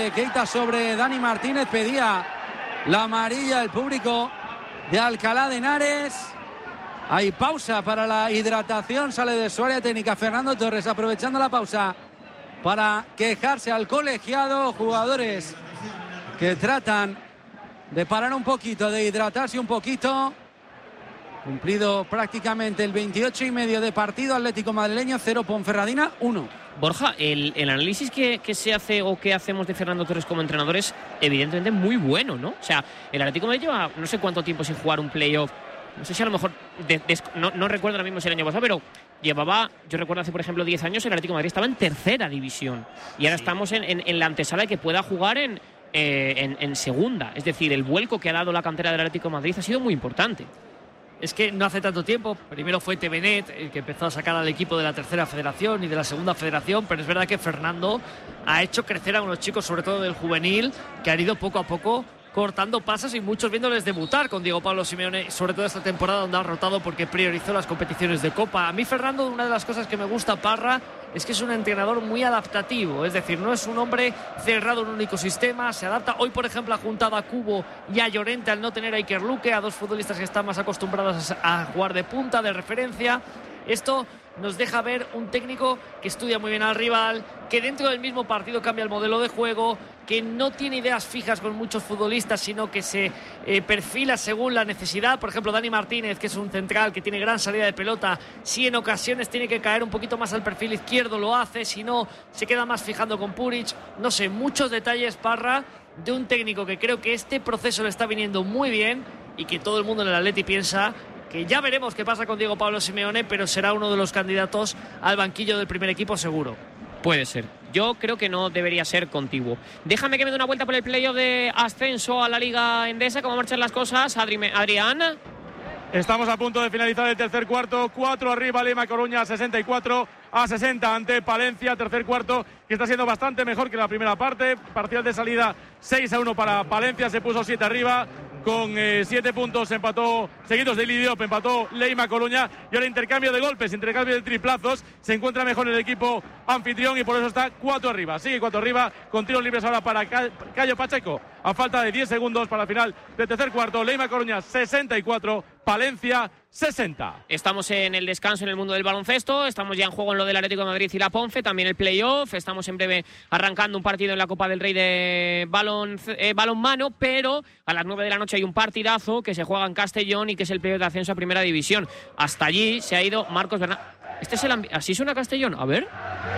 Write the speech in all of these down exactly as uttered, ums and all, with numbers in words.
de Keita sobre Dani Martínez. Pedía la amarilla el público de Alcalá de Henares. Hay pausa para la hidratación. Sale de su área técnica Fernando Torres, aprovechando la pausa para quejarse al colegiado. Jugadores que tratan de parar un poquito, de hidratarse un poquito. Cumplido prácticamente el veintiocho y medio de partido. Atlético madrileño cero, Ponferradina uno. Borja, el, el análisis que, que se hace o que hacemos de Fernando Torres como entrenador es evidentemente muy bueno, ¿no? O sea, el Atlético de Madrid lleva no sé cuánto tiempo sin jugar un playoff. No sé si a lo mejor, de, de, no, no recuerdo ahora mismo si el año pasado, pero llevaba, yo recuerdo hace por ejemplo diez años, el Atlético de Madrid estaba en tercera división. Y ahora sí. estamos en, en, en la antesala de que pueda jugar en, eh, en, en segunda. Es decir, el vuelco que ha dado la cantera del Atlético de Madrid ha sido muy importante. Es que no hace tanto tiempo, primero fue Tevenet el que empezó a sacar al equipo de la tercera federación y de la segunda federación, pero es verdad que Fernando ha hecho crecer a unos chicos, sobre todo del juvenil, que han ido poco a poco cortando pasas y muchos viéndoles debutar con Diego Pablo Simeone, sobre todo esta temporada donde ha rotado porque priorizó las competiciones de Copa. A mí Fernando, una de las cosas que me gusta Parra es que es un entrenador muy adaptativo, es decir, no es un hombre cerrado en un único sistema, se adapta. Hoy, por ejemplo, ha juntado a Cubo y a Llorente al no tener a Iker Luque, a dos futbolistas que están más acostumbrados a jugar de punta, de referencia. Esto nos deja ver un técnico que estudia muy bien al rival, que dentro del mismo partido cambia el modelo de juego, que no tiene ideas fijas con muchos futbolistas, sino que se eh, perfila según la necesidad. Por ejemplo, Dani Martínez, que es un central que tiene gran salida de pelota, si en ocasiones tiene que caer un poquito más al perfil izquierdo, lo hace, si no, se queda más fijando con Puric. No sé, muchos detalles, Parra, de un técnico que creo que este proceso le está viniendo muy bien y que todo el mundo en el Atleti piensa que ya veremos qué pasa con Diego Pablo Simeone, pero será uno de los candidatos al banquillo del primer equipo seguro. Puede ser. Yo creo que no debería ser contiguo. Déjame que me dé una vuelta por el playoff de ascenso a la Liga Endesa. ¿Cómo marchan las cosas, Adri, Adrián? Estamos a punto de finalizar el tercer cuarto. cuatro arriba, Lima Coruña, sesenta y cuatro a sesenta ante Palencia. Tercer cuarto que está siendo bastante mejor que la primera parte. Parcial de salida seis a uno para Palencia. Se puso siete arriba. Con eh, siete puntos empató, seguidos de Lidiop, empató Leima Coruña. Y ahora intercambio de golpes, intercambio de triplazos. Se encuentra mejor el equipo anfitrión y por eso está cuatro arriba. Sigue cuatro arriba, con tiros libres ahora para Cayo Pacheco. A falta de diez segundos para el final del tercer cuarto. Leima Coruña sesenta y cuatro, Palencia sesenta. Estamos en el descanso en el mundo del baloncesto. Estamos ya en juego en lo del Atlético de Madrid y la Ponfe. También el playoff. Estamos en breve arrancando un partido en la Copa del Rey de balón, eh, balonmano. Pero a las nueve de la noche hay un partidazo que se juega en Castellón y que es el playoff de ascenso a Primera División. Hasta allí se ha ido Marcos Bernal. Este es el ambi- ¿Así suena Castellón? A ver.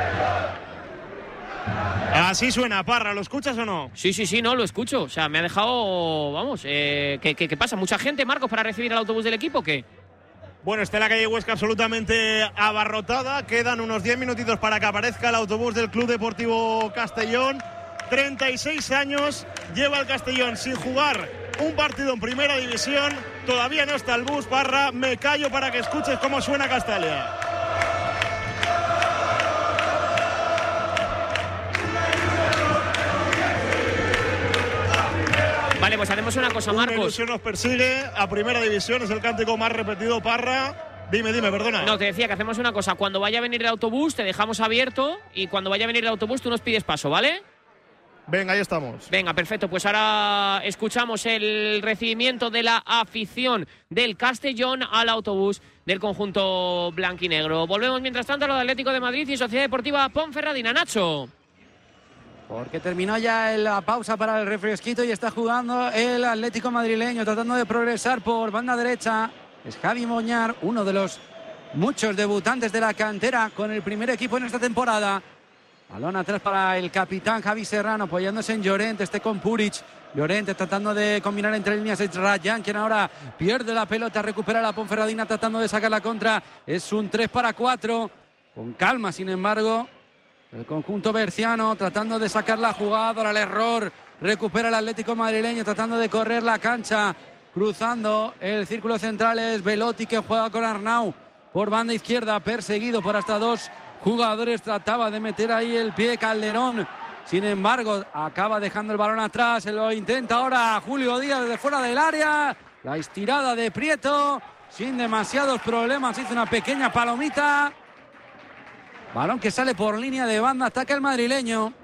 Así suena, Parra, ¿lo escuchas o no? Sí, sí, sí, no, lo escucho. O sea, me ha dejado, vamos, eh, ¿qué, qué, ¿qué pasa? ¿Mucha gente, Marcos, para recibir el autobús del equipo o qué? Bueno, está la calle Huesca absolutamente abarrotada. Quedan unos diez minutitos para que aparezca el autobús del Club Deportivo Castellón. treinta y seis años lleva el Castellón sin jugar un partido en Primera División. Todavía no está el bus, Parra. Me callo para que escuches cómo suena Castalia. Vale, pues hacemos una cosa, Marcos. Una ilusión nos persigue a Primera División, es el cántico más repetido, Parra. Dime, dime, perdona. No, te decía que hacemos una cosa. Cuando vaya a venir el autobús, te dejamos abierto y cuando vaya a venir el autobús, tú nos pides paso, ¿vale? Venga, ahí estamos. Venga, perfecto. Pues ahora escuchamos el recibimiento de la afición del Castellón al autobús del conjunto blanquinegro. Volvemos mientras tanto a lo de Atlético de Madrid y Sociedad Deportiva Ponferradina. Nacho. Porque terminó ya la pausa para el refresquito y está jugando el Atlético madrileño, tratando de progresar por banda derecha. Es Javi Moñar, uno de los muchos debutantes de la cantera con el primer equipo en esta temporada. Balón atrás para el capitán Javi Serrano, apoyándose en Llorente, este con Puric. Llorente tratando de combinar entre líneas, es Rayan quien ahora pierde la pelota, recupera la Ponferradina tratando de sacar la contra. Es un tres para cuatro, con calma sin embargo. El conjunto berciano tratando de sacar la jugada al error. Recupera el Atlético madrileño tratando de correr la cancha. Cruzando el círculo central es Velotti que juega con Arnau. Por banda izquierda, perseguido por hasta dos jugadores. Trataba de meter ahí el pie Calderón. Sin embargo, acaba dejando el balón atrás. Se lo intenta ahora Julio Díaz desde fuera del área. La estirada de Prieto. Sin demasiados problemas. Hizo una pequeña palomita. Balón que sale por línea de banda, ataca el madrileño.